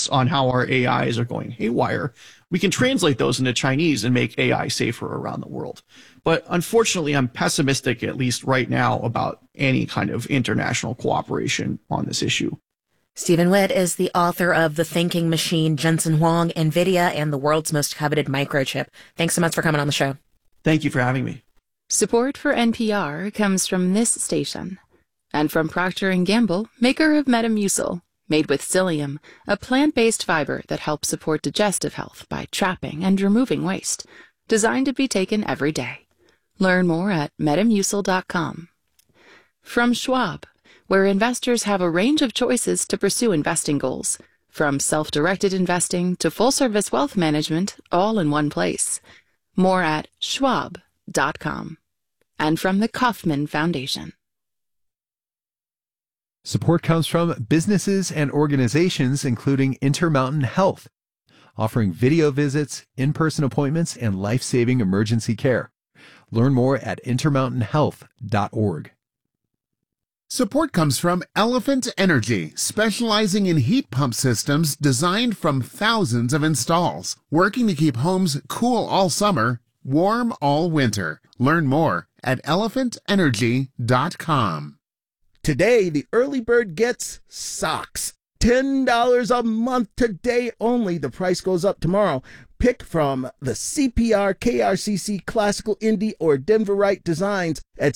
reports on how our AIs are going haywire, we can translate those into Chinese and make AI safer around the world. But unfortunately, I'm pessimistic, at least right now, about any kind of international cooperation on this issue. Stephen Witt is the author of The Thinking Machine, Jensen Huang, NVIDIA, and the World's Most Coveted Microchip. Thanks so much for coming on the show. Thank you for having me. Support for NPR comes from this station and from Procter & Gamble, maker of Metamucil, made with psyllium, a plant-based fiber that helps support digestive health by trapping and removing waste, designed to be taken every day. Learn more at metamucil.com. From Schwab, where investors have a range of choices to pursue investing goals, from self-directed investing to full-service wealth management, all in one place. More at schwab.com. And from the Kauffman Foundation. Support comes from businesses and organizations including Intermountain Health, offering video visits, in-person appointments, and life-saving emergency care. Learn more at intermountainhealth.org. Support comes from Elephant Energy, specializing in heat pump systems designed from thousands of installs, working to keep homes cool all summer, warm all winter. Learn more at elephantenergy.com. Today, the early bird gets socks. $10 a month today only. The price goes up tomorrow. Pick from the CPR, KRCC, Classical, Indie, or Denverite designs at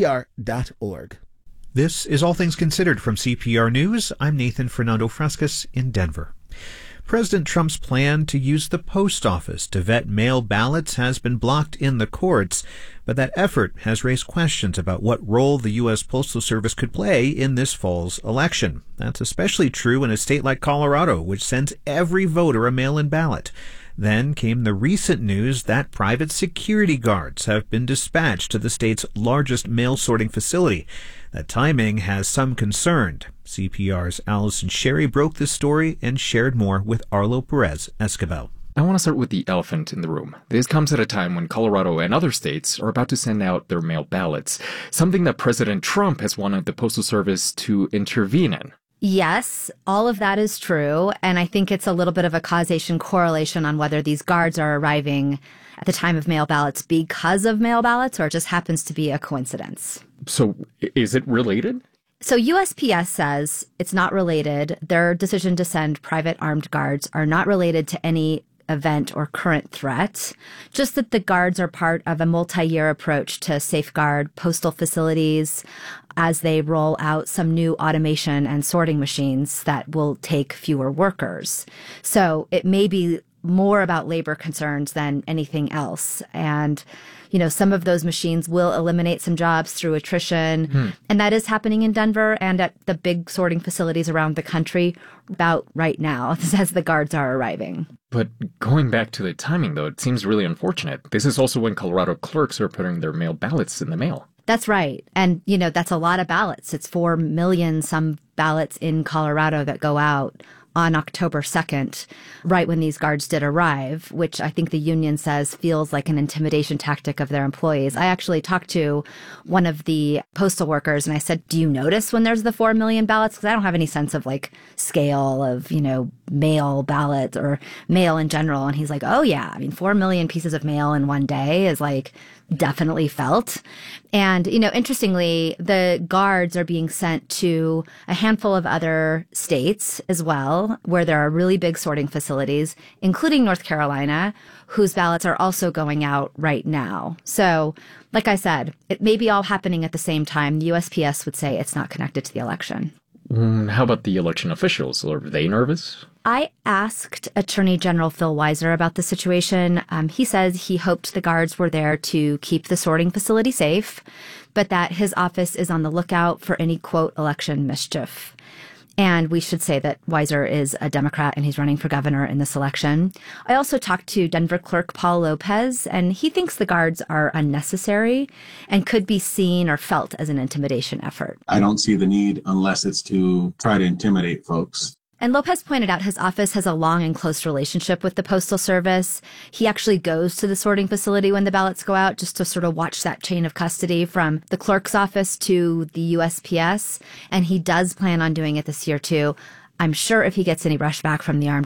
CPR.org. This is All Things Considered from CPR News. I'm Nathan Fernando Frescas in Denver. President Trump's plan to use the post office to vet mail ballots has been blocked in the courts, but that effort has raised questions about what role the U.S. Postal Service could play in this fall's election. That's especially true in a state like Colorado, which sends every voter a mail-in ballot. Then came the recent news that private security guards have been dispatched to the state's largest mail sorting facility. That timing has some concerned. CPR's Allison Sherry broke this story and shared more with Arlo Perez Escobar. I want to start with the elephant in the room. This comes at a time when Colorado and other states are about to send out their mail ballots, something that President Trump has wanted the Postal Service to intervene in. Yes, all of that is true. And I think it's a little bit of a causation correlation on whether these guards are arriving at the time of mail ballots because of mail ballots or it just happens to be a coincidence. So is it related? So USPS says it's not related. Their decision to send private armed guards are not related to any event or current threat, just that the guards are part of a multi-year approach to safeguard postal facilities as they roll out some new automation and sorting machines that will take fewer workers. So it may be more about labor concerns than anything else. And, you know, some of those machines will eliminate some jobs through attrition. And that is happening in Denver and at the big sorting facilities around the country about right now as the guards are arriving. But going back to the timing, though, it seems really unfortunate. This is also when Colorado clerks are putting their mail ballots in the mail. That's right. And, you know, that's a lot of ballots. It's 4 million some ballots in Colorado that go out on October 2nd, right when these guards did arrive, which I think the union says feels like an intimidation tactic of their employees. I actually talked to one of the postal workers and I said, do you notice when there's the 4 million ballots? Because I don't have any sense of like scale of, you know, mail ballots or mail in general. And he's like, oh yeah, I mean, 4 million pieces of mail in one day is like definitely felt. And, you know, interestingly, the guards are being sent to a handful of other states as well, where there are really big sorting facilities, including North Carolina, whose ballots are also going out right now. So, like I said, it may be all happening at the same time. The USPS would say it's not connected to the election. How about the election officials? Are they nervous? I asked Attorney General Phil Weiser about the situation. He says he hoped the guards were there to keep the sorting facility safe, but that his office is on the lookout for any, quote, election mischief. And we should say that Weiser is a Democrat and he's running for governor in this election. I also talked to Denver clerk Paul Lopez, and he thinks the guards are unnecessary and could be seen or felt as an intimidation effort. I don't see the need unless it's to try to intimidate folks. And Lopez pointed out his office has a long and close relationship with the Postal Service. He actually goes to the sorting facility when the ballots go out just to sort of watch that chain of custody from the clerk's office to the USPS. And he does plan on doing it this year, too. I'm sure if he gets any rushback from the armed